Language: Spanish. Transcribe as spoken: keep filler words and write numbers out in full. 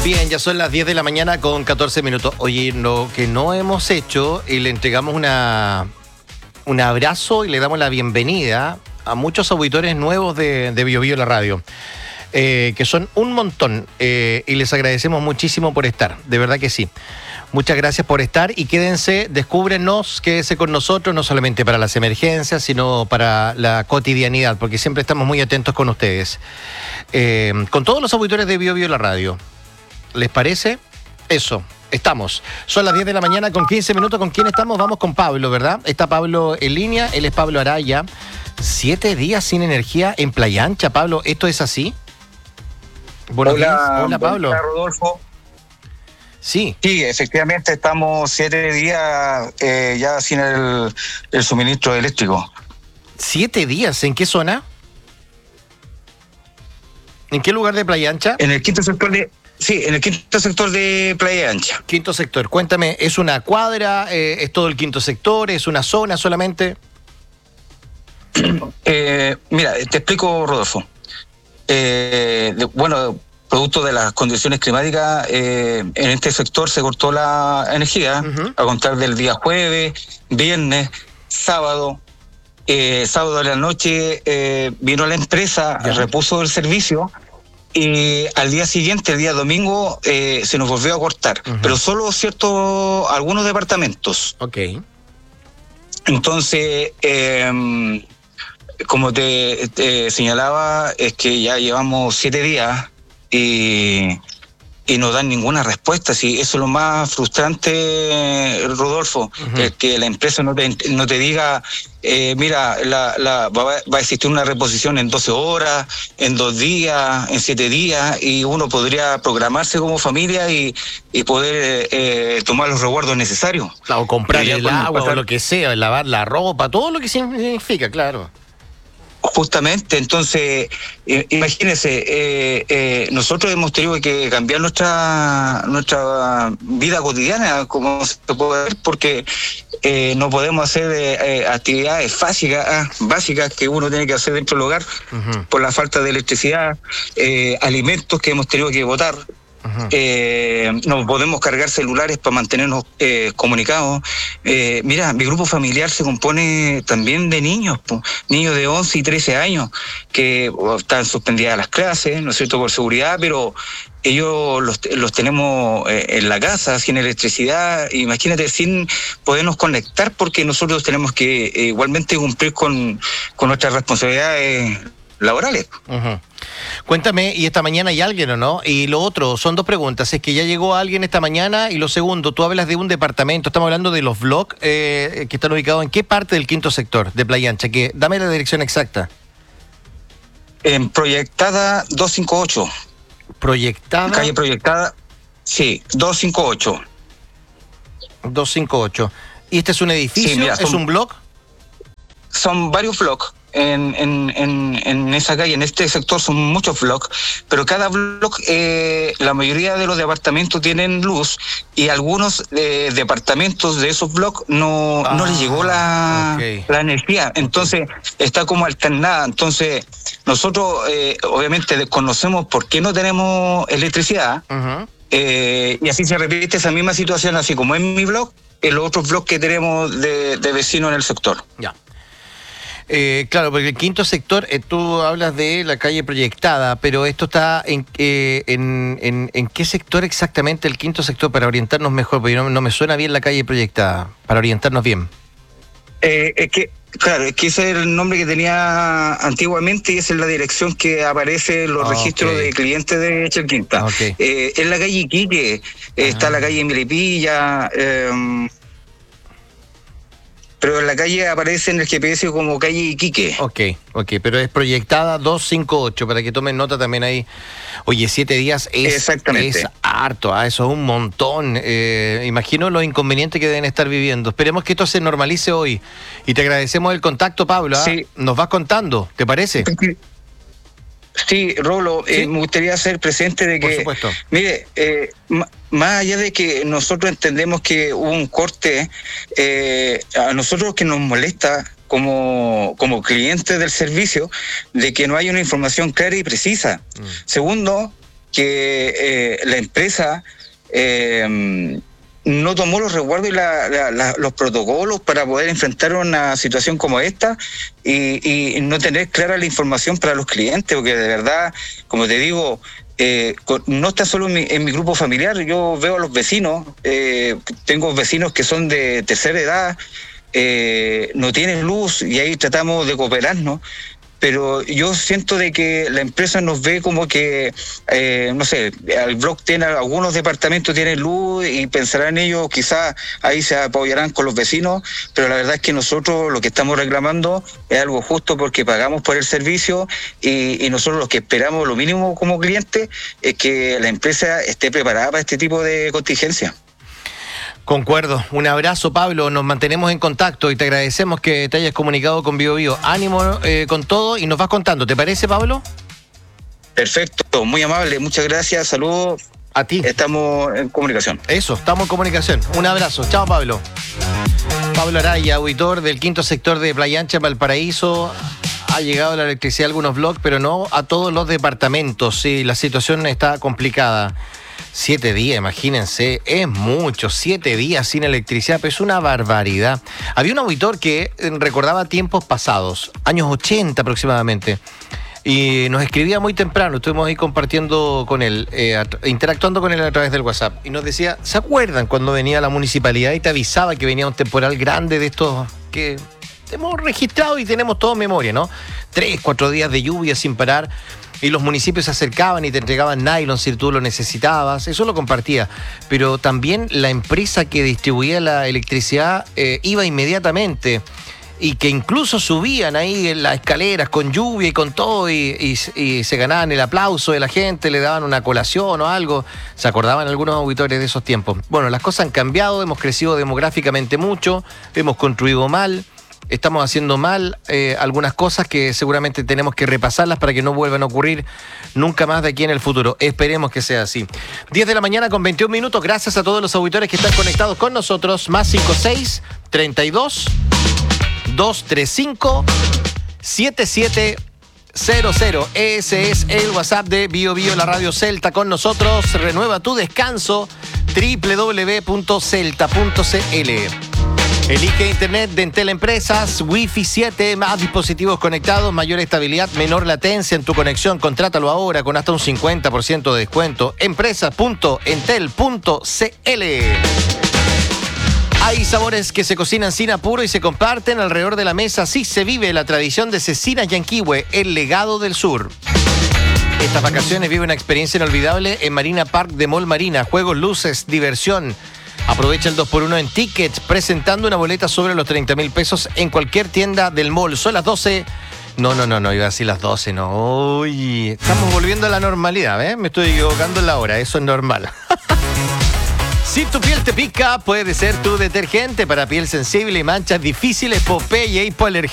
Bien, ya son las diez de la mañana con catorce minutos. Oye, lo que no hemos hecho, y le entregamos una, un abrazo y le damos la bienvenida a muchos auditores nuevos de, de Bio Bio la radio, eh, que son un montón, eh, y les agradecemos muchísimo por estar, de verdad que sí. Muchas gracias por estar y quédense, descúbrenos, quédense con nosotros, no solamente para las emergencias, sino para la cotidianidad, porque siempre estamos muy atentos con ustedes. Eh, con todos los auditores de Bio Bio la radio. ¿Les parece? Eso, estamos. Son las diez de la mañana con quince minutos. ¿Con quién estamos? Vamos con Pablo, ¿verdad? Está Pablo en línea, él es Pablo Araya. Siete días sin energía en Playa Ancha, Pablo, ¿esto es así? Buenos Hola, días. Hola, Pablo. Hola, Rodolfo. Sí. Sí, efectivamente estamos siete días eh, ya sin el, el suministro eléctrico. ¿Siete días? ¿En qué zona? ¿En qué lugar de Playa Ancha? En el quinto sector de... Sí, en el quinto sector de Playa Ancha. Quinto sector. Cuéntame, ¿es una cuadra? Eh, ¿Es todo el quinto sector? ¿Es una zona solamente? Eh, mira, te explico, Rodolfo. Eh, de, bueno, producto de las condiciones climáticas, eh, en este sector se cortó la energía, uh-huh. a contar del día jueves, viernes, sábado. Eh, sábado de la noche eh, vino la empresa, ya. repuso el servicio. Y al día siguiente, el día domingo, eh, se nos volvió a cortar, uh-huh. pero solo ciertos, algunos departamentos. Ok. Entonces, eh, como te, te señalaba, es que ya llevamos siete días y, y no dan ninguna respuesta. Sí, eso es lo más frustrante, Rodolfo, uh-huh. es que la empresa no te, no te diga... Eh, mira, la, la, va, va a existir una reposición en doce horas, en dos días, en siete días, y uno podría programarse como familia y, y poder eh, tomar los resguardos necesarios. Claro, comprar el agua o lo que sea, lavar la ropa, todo lo que significa, claro. Justamente, entonces, eh, imagínense, eh, eh, nosotros hemos tenido que cambiar nuestra nuestra vida cotidiana, como se puede ver, porque eh, no podemos hacer eh, actividades básicas, básicas que uno tiene que hacer dentro del hogar, uh-huh. por la falta de electricidad, eh, alimentos que hemos tenido que botar. Uh-huh. Eh, no podemos cargar celulares para mantenernos eh, comunicados. Eh, mira, mi grupo familiar se compone también de niños, po, niños de once y trece años, que oh, están suspendidas las clases, ¿no es cierto?, por seguridad, pero ellos los, los tenemos eh, en la casa, sin electricidad, imagínate, sin podernos conectar, porque nosotros tenemos que eh, igualmente cumplir con, con nuestras responsabilidades laborales. Uh-huh. Cuéntame, ¿y esta mañana hay alguien o no? Y lo otro, son dos preguntas, es que ya llegó alguien esta mañana, y lo segundo, tú hablas de un departamento, estamos hablando de los blogs eh, que están ubicados en qué parte del quinto sector de Playa Ancha, que dame la dirección exacta. En Proyectada doscientos cincuenta y ocho. Proyectada. Calle Proyectada, sí, doscientos cincuenta y ocho. doscientos cincuenta y ocho. ¿Y este es un edificio? Sí, mira, son, ¿es un blog? Son varios blogs. En, en, en, en esa calle, en este sector son muchos bloques, pero cada bloque, eh, la mayoría de los departamentos tienen luz, y algunos eh, departamentos de esos bloques no, ah, no les llegó la, okay. la energía, entonces está como alternada. Entonces nosotros eh, obviamente desconocemos por qué no tenemos electricidad, uh-huh. eh, y así se repite esa misma situación, así como en mi blog, en los otros bloques que tenemos de, de vecinos en el sector. Ya. Eh, claro, porque el quinto sector, eh, tú hablas de la calle Proyectada, pero esto está en, eh, en, en, en qué sector exactamente el quinto sector, para orientarnos mejor, porque no, no me suena bien la calle Proyectada, para orientarnos bien. Eh, es que, claro, es que ese es el nombre que tenía antiguamente, y esa es la dirección que aparece en los okay. registros de clientes de Chalquinta. Okay. Eh, en la calle Iquique, eh, ah. está la calle Milipilla, eh, pero en la calle aparece en el G P S como calle Iquique. Ok, ok, pero es Proyectada doscientos cincuenta y ocho, para que tomen nota también ahí. Oye, siete días es, Exactamente. es harto, ¿ah? Eso es un montón. Eh, imagino los inconvenientes que deben estar viviendo. Esperemos que esto se normalice hoy. Y te agradecemos el contacto, Pablo. ¿ah? Sí. Nos vas contando, ¿te parece? Sí, Rolo, ¿Sí? Eh, me gustaría ser presente de que, por supuesto. Mire, eh, m- más allá de que nosotros entendemos que hubo un corte, eh, a nosotros que nos molesta como, como clientes del servicio, de que no hay una información clara y precisa. Mm. Segundo, que eh, la empresa eh, no tomó los resguardos y la, la, la, los protocolos para poder enfrentar una situación como esta y, y no tener clara la información para los clientes, porque de verdad, como te digo, eh, no está solo en mi, en mi grupo familiar, yo veo a los vecinos, eh, tengo vecinos que son de tercera edad, eh, no tienen luz y ahí tratamos de cooperarnos. Pero yo siento de que la empresa nos ve como que, eh, no sé, el blog tiene, algunos departamentos tienen luz y pensarán ellos, quizás ahí se apoyarán con los vecinos, pero la verdad es que nosotros lo que estamos reclamando es algo justo porque pagamos por el servicio y, y nosotros lo que esperamos, lo mínimo como clientes, es que la empresa esté preparada para este tipo de contingencia. Concuerdo. Un abrazo, Pablo. Nos mantenemos en contacto y te agradecemos que te hayas comunicado con Bio Bio. Ánimo eh, con todo y nos vas contando. ¿Te parece, Pablo? Perfecto. Muy amable. Muchas gracias. Saludos. A ti. Estamos en comunicación. Eso, estamos en comunicación. Un abrazo. Chao, Pablo. Pablo Araya, auditor del quinto sector de Playa Ancha, Valparaíso. Ha llegado la electricidad a algunos bloques, pero no a todos los departamentos. Sí, la situación está complicada. Siete días, imagínense, es mucho, siete días sin electricidad, pero es una barbaridad. Había un auditor que recordaba tiempos pasados, años ochenta aproximadamente, y nos escribía muy temprano, estuvimos ahí compartiendo con él, eh, interactuando con él a través del WhatsApp, y nos decía, ¿se acuerdan cuando venía la municipalidad y te avisaba que venía un temporal grande de estos que hemos registrado y tenemos todo en memoria, ¿no? Tres, cuatro días de lluvia sin parar. Y los municipios se acercaban y te entregaban nylon si tú lo necesitabas, eso lo compartía. Pero también la empresa que distribuía la electricidad eh, iba inmediatamente y que incluso subían ahí en las escaleras con lluvia y con todo y, y, y se ganaban el aplauso de la gente, le daban una colación o algo. Se acordaban algunos auditores de esos tiempos. Bueno, las cosas han cambiado, hemos crecido demográficamente mucho, hemos construido mal. Estamos haciendo mal eh, algunas cosas que seguramente tenemos que repasarlas para que no vuelvan a ocurrir nunca más de aquí en el futuro. Esperemos que sea así. diez de la mañana con veintiún minutos. Gracias a todos los auditores que están conectados con nosotros. Más cincuenta y seis, treinta y dos, doscientos treinta y cinco, setenta y siete cero cero. Ese es el WhatsApp de Bio Bio, la radio Celta con nosotros. Renueva tu descanso. doble u doble u doble u punto celta punto c l. Elige Internet de Entel Empresas, Wi-Fi siete, más dispositivos conectados, mayor estabilidad, menor latencia en tu conexión. Contrátalo ahora con hasta un cincuenta por ciento de descuento. empresas punto entel punto c l. Hay sabores que se cocinan sin apuro y se comparten alrededor de la mesa. Así se vive la tradición de Cecinas Yanquihue, el legado del sur. Estas vacaciones vive una experiencia inolvidable en Marina Park de Mall Marina. Juegos, luces, diversión. Aprovecha el dos por uno en Tickets, presentando una boleta sobre los treinta mil pesos en cualquier tienda del mall. Son las doce. No, no, no, no, iba a decir las doce, no. Uy, estamos volviendo a la normalidad, ¿eh? Me estoy equivocando en la hora, eso es normal. Si tu piel te pica, puede ser tu detergente para piel sensible y manchas difíciles, Popeye Hipoalergía.